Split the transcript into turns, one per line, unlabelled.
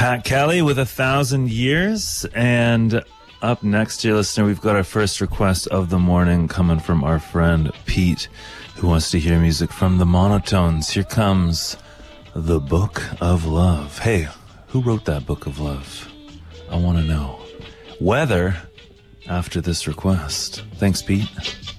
Pat Kelly with 1,000 Years. And up next, dear listener, we've got our first request of the morning coming from our friend Pete, who wants to hear music from the Monotones. Here comes The Book of Love. Hey, who wrote that Book of Love? I want to know. Weather after this request. Thanks, Pete.